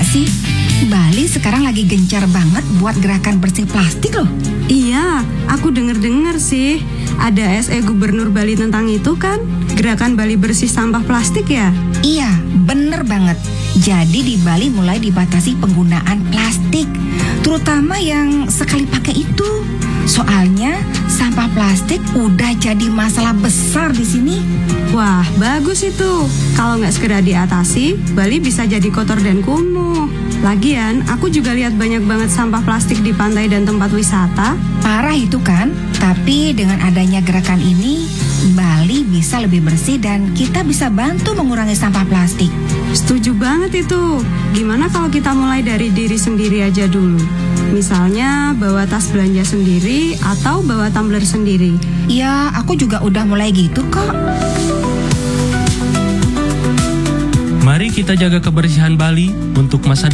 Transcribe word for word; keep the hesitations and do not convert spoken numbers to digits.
sih? Bali sekarang lagi gencar banget buat gerakan bersih plastik loh. Iya, aku denger-dengar sih. Ada S E Gubernur Bali tentang itu kan? Gerakan Bali bersih sampah plastik ya? Iya, bener banget. Jadi di Bali mulai dibatasi penggunaan plastik, terutama yang sekali pakai itu. Soalnya sampah plastik udah jadi masalah besar di sini. Wah, bagus itu. Kalau nggak segera diatasi, Bali bisa jadi kotor dan kumuh. Lagian, aku juga lihat banyak banget sampah plastik di pantai dan tempat wisata. Parah itu kan? Tapi dengan adanya gerakan ini, Bali bisa lebih bersih dan kita bisa bantu mengurangi sampah plastik. Setuju banget itu. Gimana kalau kita mulai dari diri sendiri aja dulu? Misalnya bawa tas belanja sendiri atau bawa tumbler sendiri. Ya, aku juga udah mulai gitu kok. Mari kita jaga kebersihan Bali untuk masa